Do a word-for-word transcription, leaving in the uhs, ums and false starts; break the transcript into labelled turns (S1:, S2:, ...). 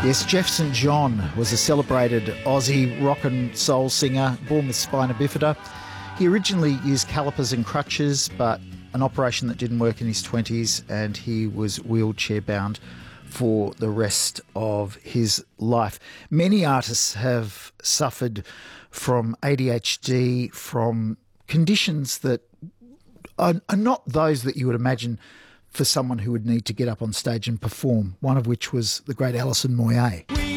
S1: Yes, Jeff Saint John was a celebrated Aussie rock and soul singer born with spina bifida. He originally used calipers and crutches, but an operation that didn't work in his twenties, and he was wheelchair bound for the rest of his life. Many artists have suffered from A D H D, from conditions that are, are not those that you would imagine for someone who would need to get up on stage and perform, one of which was the great Alison Moyet.